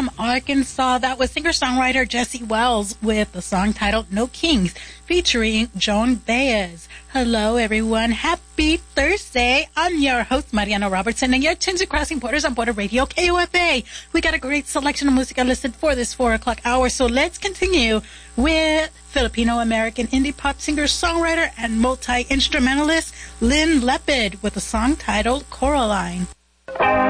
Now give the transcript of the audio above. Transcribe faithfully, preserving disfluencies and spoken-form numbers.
from Arkansas. That was singer-songwriter Jesse Wells with the song titled No Kings, featuring Joan Baez. Hello, everyone. Happy Thursday. I'm your host, Mariano Robertson, and you're tuned to Crossing Borders on Border Radio, K O F A. We got a great selection of music listed for this four o'clock hour, so let's continue with Filipino-American indie pop singer-songwriter and multi-instrumentalist Lynn Lepid with a song titled Coraline.